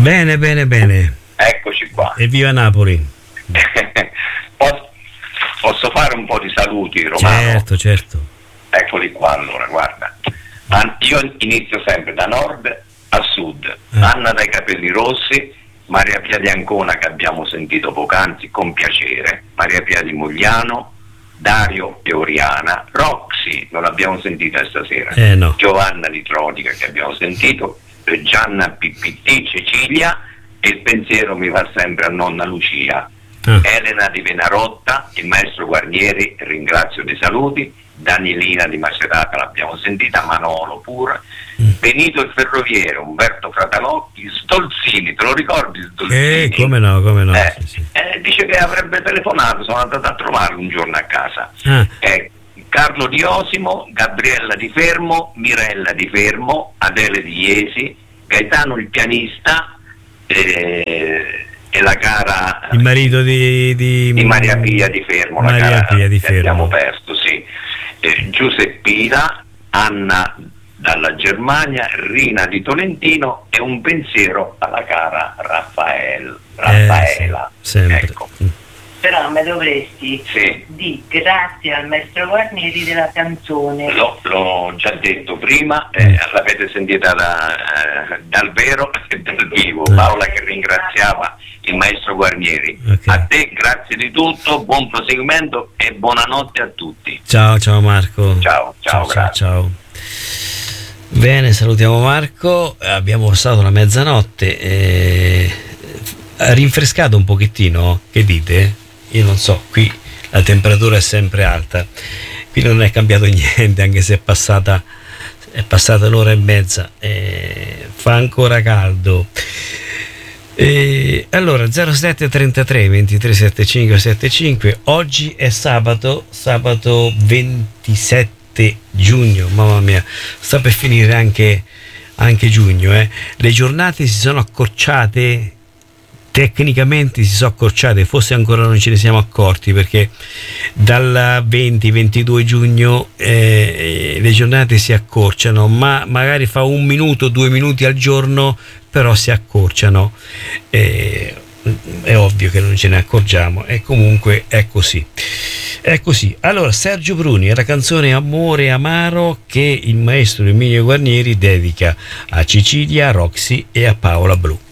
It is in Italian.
Bene, bene, bene. Eccoci qua. Evviva Napoli. Posso fare un po' di saluti, Romano? Certo. Eccoli qua, allora, guarda. Io inizio sempre da nord a sud. Anna dai capelli rossi, Maria Pia di Ancona, che abbiamo sentito poc'anzi con piacere, Maria Pia di Mogliano, Dario e Oriana, Roxy, non l'abbiamo sentita stasera, No. Giovanna di Trotica, che abbiamo sentito, Gianna PPT, Cecilia, e il pensiero mi va sempre a nonna Lucia. Elena di Venarotta, il maestro Guarnieri, ringrazio dei saluti, Danielina di Macerata l'abbiamo sentita, Manolo pure, Benito il ferroviere, Umberto Fratalocchi, Stolzini, te lo ricordi Stolzini? Come no. Sì. Dice che avrebbe telefonato, sono andato a trovarlo un giorno a casa. Carlo Di Osimo, Gabriella di Fermo, Mirella di Fermo, Adele di Iesi, Gaetano il pianista, e la cara, il marito di Maria Pia di Fermo, Maria la cara Pia di che Fermo. abbiamo perso, sì. Giuseppina, Anna dalla Germania, Rina di Tolentino, e un pensiero alla cara Raffaela. Sì, sempre. Ecco. Però me dovresti di grazie al maestro Guarnieri della canzone. L'ho già detto prima, l'avete sentita dal vero e dal vivo. Paola che ringraziava il maestro Guarnieri. A te grazie di tutto, buon proseguimento e buonanotte a tutti. Ciao Marco. Ciao, grazie. Ciao. Bene, salutiamo Marco. Abbiamo passato la mezzanotte, ha rinfrescato un pochettino, che dite? Io non so, qui la temperatura è sempre alta, qui non è cambiato niente, anche se è passata l'ora e mezza, fa ancora caldo. Allora 0733 23 75 75, oggi è sabato 27 giugno, mamma mia, sta per finire anche giugno, le giornate si sono accorciate. Tecnicamente si sono accorciate, forse ancora non ce ne siamo accorti, perché dal 20-22 giugno le giornate si accorciano, ma magari fa 1 minuto, 2 minuti al giorno, però si accorciano. È ovvio che non ce ne accorgiamo, e comunque è così. Allora, Sergio Bruni è la canzone Amore Amaro che il maestro Emilio Guarnieri dedica a Cecilia, a Roxy e a Paola Blu.